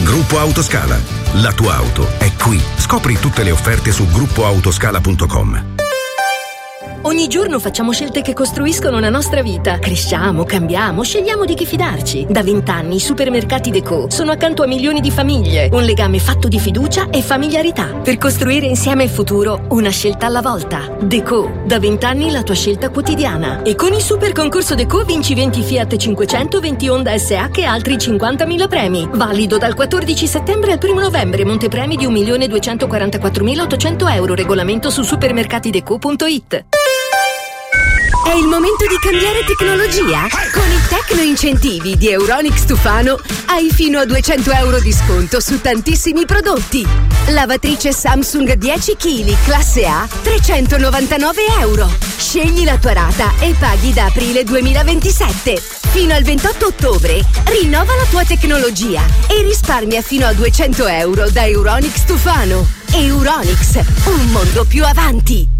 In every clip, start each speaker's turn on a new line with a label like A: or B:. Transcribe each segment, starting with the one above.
A: Gruppo Autoscala. La tua auto è qui. Scopri tutte le offerte su gruppoautoscala.com.
B: Ogni giorno facciamo scelte che costruiscono la nostra vita. Cresciamo, cambiamo, scegliamo di chi fidarci. Da 20 anni i supermercati Deco sono accanto a milioni di famiglie. Un legame fatto di fiducia e familiarità. Per costruire insieme il futuro, una scelta alla volta. Deco, da 20 anni la tua scelta quotidiana. E con il super concorso Deco vinci 20 Fiat 500, 20 Honda SH e altri 50.000 premi. Valido dal 14 settembre al 1 novembre. Montepremi di 1.244.800 euro. Regolamento su supermercatideco.it. È il momento di cambiare tecnologia? Con i Tecno Incentivi di Euronics Tufano hai fino a 200 euro di sconto su tantissimi prodotti. Lavatrice Samsung 10 kg classe A 399 euro. Scegli la tua rata e paghi da aprile 2027. Fino al 28 ottobre rinnova la tua tecnologia e risparmia fino a 200 euro da Euronics Tufano. Euronics, un mondo più avanti.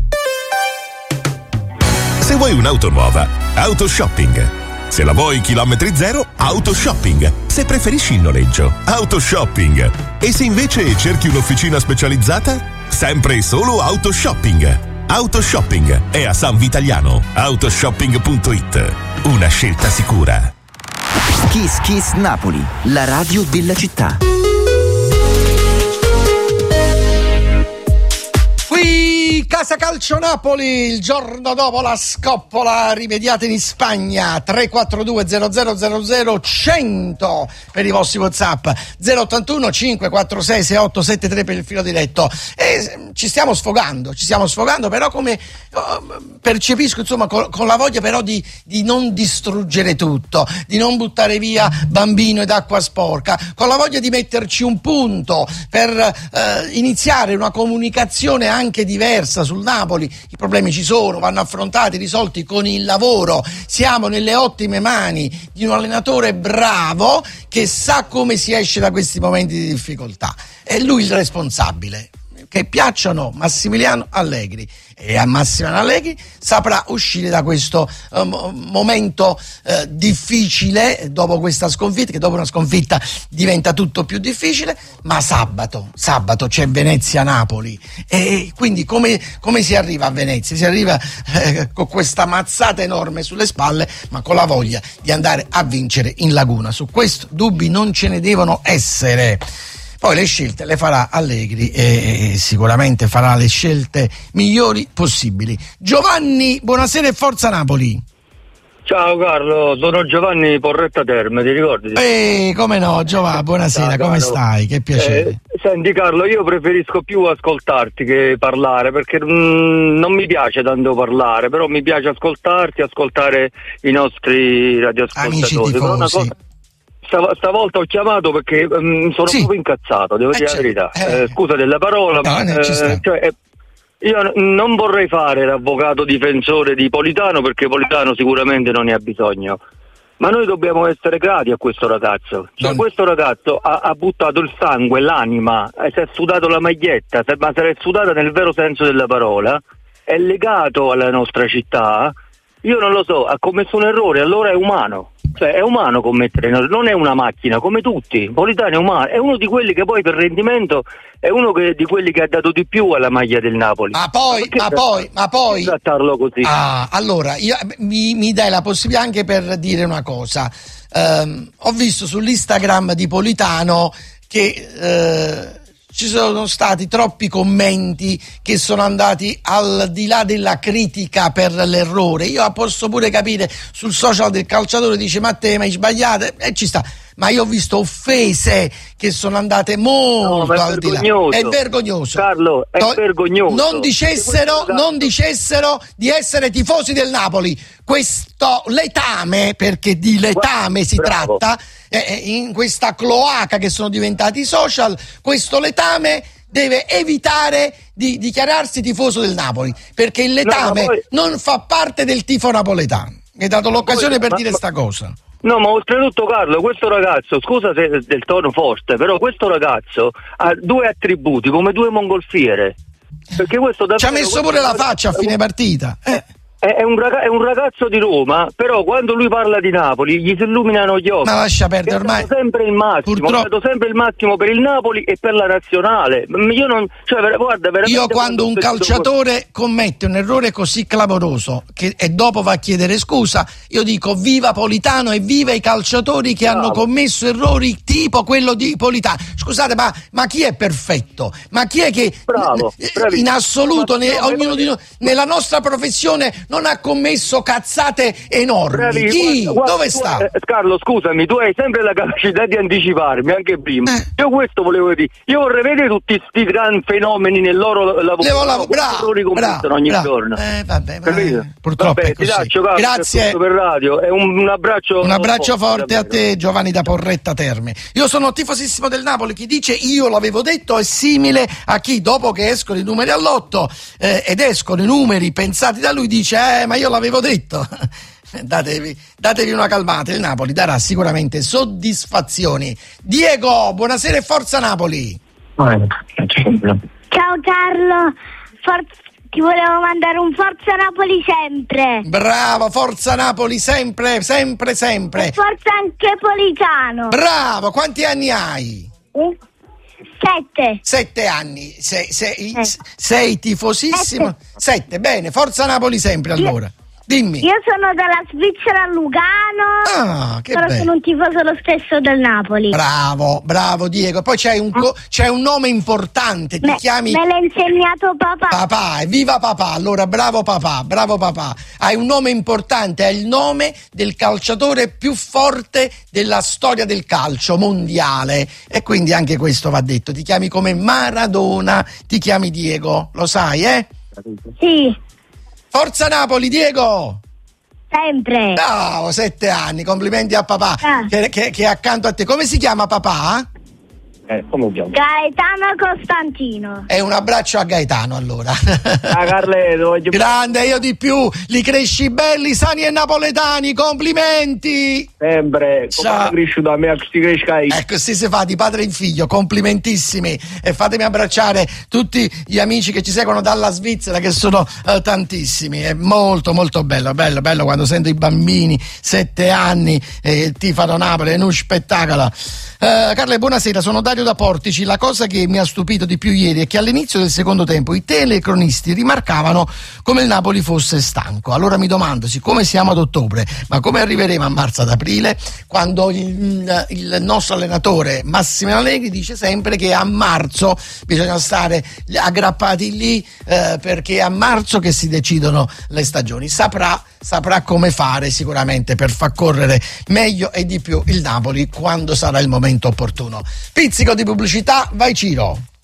C: Se vuoi un'auto nuova, Autoshopping. Se la vuoi chilometri zero, Autoshopping. Se preferisci il noleggio, Autoshopping. E se invece cerchi un'officina specializzata, sempre e solo Autoshopping. Autoshopping è a San Vitaliano. Autoshopping.it. Una scelta sicura.
D: Kiss Kiss Napoli, la radio della città.
E: Qui Casa Calcio Napoli, il giorno dopo la scoppola rimediata in Spagna. 342 0000 100 per i vostri WhatsApp, 081 546 6873 per il filo diretto. E ci stiamo sfogando, però come percepisco, insomma, con la voglia però di non distruggere tutto, di non buttare via bambino ed acqua sporca, con la voglia di metterci un punto per iniziare una comunicazione anche diversa sul Napoli. I problemi ci sono, vanno affrontati, risolti con il lavoro. Siamo nelle ottime mani di un allenatore bravo che sa come si esce da questi momenti di difficoltà. È lui il responsabile. Che piacciono Massimiliano Allegri, e a Massimiliano Allegri saprà uscire da questo momento difficile dopo questa sconfitta, che dopo una sconfitta diventa tutto più difficile. Ma sabato c'è Venezia-Napoli, e quindi come si arriva a Venezia? Si arriva con questa mazzata enorme sulle spalle, ma con la voglia di andare a vincere in Laguna. Su questo dubbi non ce ne devono essere. Poi le scelte le farà Allegri e sicuramente farà le scelte migliori possibili. Giovanni, buonasera e forza Napoli.
F: Ciao Carlo, sono Giovanni Porretta Terme, ti ricordi?
E: Come no, Giovanni, buonasera, come stai? Che piacere.
F: Senti Carlo, io preferisco più ascoltarti che parlare, perché non mi piace tanto parlare, però mi piace ascoltarti, ascoltare i nostri radioascoltatori.
E: Amici tifosi.
F: Stavolta ho chiamato perché sono proprio incazzato, devo dire la verità. Scusa della parola, io non vorrei fare l'avvocato difensore di Politano, perché Politano sicuramente non ne ha bisogno, ma noi dobbiamo essere grati a questo ragazzo. Questo ragazzo ha buttato il sangue, l'anima, si è sudato la maglietta, ma se l'è sudata nel vero senso della parola, è legato alla nostra città. Io non lo so, ha commesso un errore, allora è umano. Cioè è umano commettere, non è una macchina come tutti. Politano è umano, è uno di quelli che poi per rendimento è uno di quelli che ha dato di più alla maglia del Napoli. Ma poi
E: trattarlo così. Allora mi dai la possibilità anche per dire una cosa. Ho visto sull'Instagram di Politano che ci sono stati troppi commenti che sono andati al di là della critica per l'errore. Io posso pure capire, sul social del calciatore dice ma te mi hai sbagliato, e ci sta, ma io ho visto offese che sono andate molto al di là. È vergognoso, Carlo, è vergognoso. Non dicessero di essere tifosi del Napoli. Questo letame, perché di letame si tratta, in questa cloaca che sono diventati i social, questo letame deve evitare di dichiararsi tifoso del Napoli, perché il letame non fa parte del tifo napoletano. Mi hai dato l'occasione per dire sta cosa.
F: No, ma oltretutto Carlo, questo ragazzo, scusa se del tono forte, però questo ragazzo ha due attributi come due mongolfiere. Perché questo
E: ci ha messo pure la faccia a fine partita.
F: è un ragazzo di Roma, però quando lui parla di Napoli gli si illuminano gli occhi.
E: Ma lascia perdere, ormai
F: sempre il massimo,
E: purtroppo
F: sempre il massimo per il Napoli e per la nazionale. Io non, cioè, guarda, veramente,
E: io quando un calciatore commette un errore così clamoroso e dopo va a chiedere scusa, io dico viva Politano e viva i calciatori che hanno commesso errori tipo quello di Politano. Scusate, ma chi è perfetto? Ma chi è che in assoluto ognuno di noi nella nostra professione non ha commesso cazzate enormi? Chi? Dove sta?
F: Carlo, scusami, tu hai sempre la capacità di anticiparmi anche prima. Io questo volevo dire. Io vorrei vedere tutti questi gran fenomeni nel loro lavoro.
E: Bravo,
F: ogni giorno.
E: Purtroppo è così. Grazie
F: per radio. È un abbraccio
E: forte a te, Giovanni da Porretta Terme. Io sono tifosissimo del Napoli. Chi dice io l'avevo detto è simile a chi dopo che escono i numeri all'otto ed escono i numeri pensati da lui dice ma io l'avevo detto. Datevi una calmata, il Napoli darà sicuramente soddisfazioni. Diego, buonasera e forza Napoli.
G: Ciao Carlo, ti volevo mandare un forza Napoli sempre.
E: Bravo, forza Napoli sempre, sempre, sempre.
G: E forza anche Politano.
E: Bravo, quanti anni hai?
G: 7.
E: 7 anni, sei tifosissimo. 7, bene, forza Napoli sempre allora. Dimmi.
G: Io sono dalla Svizzera a Lugano.
E: Che
G: però
E: bello.
G: sono un tifoso lo stesso del Napoli.
E: Bravo Diego. Poi c'è un nome importante. Ti chiami.
G: Me l'ha insegnato papà.
E: Papà, viva papà. Allora, bravo papà. Hai un nome importante, è il nome del calciatore più forte della storia del calcio mondiale. E quindi anche questo va detto. Ti chiami come Maradona, ti chiami Diego. Lo sai,
G: Sì.
E: Forza Napoli, Diego!
G: Sempre.
E: Bravo, 7 anni, complimenti a papà che è accanto a te. Come si chiama papà?
F: Come chiamo?
G: Gaetano Costantino.
E: E un abbraccio a Gaetano allora.
F: Carleto,
E: grande, io di più, li cresci belli, sani e napoletani, complimenti.
F: Sempre, come cresciuto a me, si cresca io.
E: Così si fa di padre in figlio, complimentissimi. E fatemi abbracciare tutti gli amici che ci seguono dalla Svizzera, che sono tantissimi. È molto molto bello quando sento i bambini, 7 anni, tifano Napoli, è uno spettacolo. Carla, buonasera, sono Dario da Portici. La cosa che mi ha stupito di più ieri è che all'inizio del secondo tempo i telecronisti rimarcavano come il Napoli fosse stanco. Allora mi domando, siccome siamo ad ottobre, ma come arriveremo a marzo ad aprile, quando il nostro allenatore Massimo Allegri dice sempre che a marzo bisogna stare aggrappati lì perché è a marzo che si decidono le stagioni. Saprà come fare sicuramente per far correre meglio e di più il Napoli quando sarà il momento opportuno. Pizzico di pubblicità, vai Ciro.